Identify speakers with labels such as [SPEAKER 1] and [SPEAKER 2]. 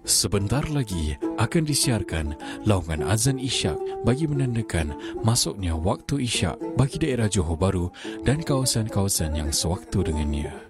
[SPEAKER 1] Sebentar lagi akan disiarkan laungan azan Isyak bagi menandakan masuknya waktu Isyak bagi daerah Johor Bahru dan kawasan-kawasan yang sewaktu dengannya.